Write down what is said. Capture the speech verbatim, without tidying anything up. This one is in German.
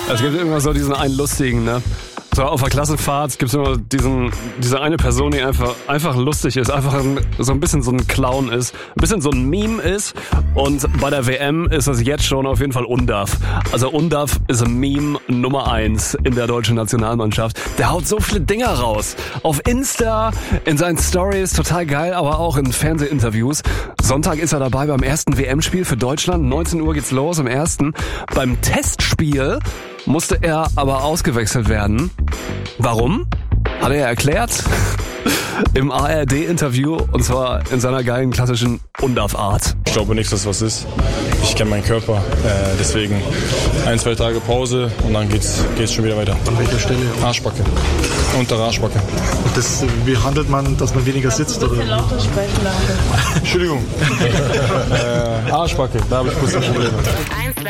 Es gibt immer so diesen einen lustigen, ne? So auf der Klassenfahrt gibt es immer diesen, diese eine Person, die einfach, einfach lustig ist, einfach ein, so ein bisschen so ein Clown ist, ein bisschen so ein Meme ist. Und bei der W M ist das jetzt schon auf jeden Fall Undav. Also Undav ist ein Meme Nummer eins in der deutschen Nationalmannschaft. Der haut so viele Dinger raus. Auf Insta, in seinen Stories, total geil, aber auch in Fernsehinterviews. Sonntag ist er dabei beim ersten W M-Spiel für Deutschland. neunzehn Uhr geht's los im ersten. Beim Testspiel musste er aber ausgewechselt werden. Warum? Hat er erklärt im A R D-Interview, und zwar in seiner geilen klassischen Undav-Art. Ich glaube nicht, dass was ist. Ich kenne meinen Körper, äh, deswegen ein, zwei Tage Pause und dann geht's, geht's schon wieder weiter. An welcher Stelle? Arschbacke. Unter Arschbacke. Und das, wie handelt man, dass man weniger sitzt? Oder? Entschuldigung. äh, Arschbacke, da habe ich kurz ein Problem.